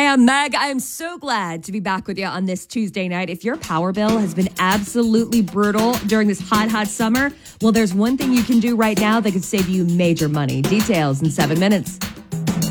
am Meg. I am so glad to be back with you on this Tuesday night. If your power bill has been absolutely brutal during this hot summer, well, there's one thing you can do right now that could save you major money. Details in 7 minutes.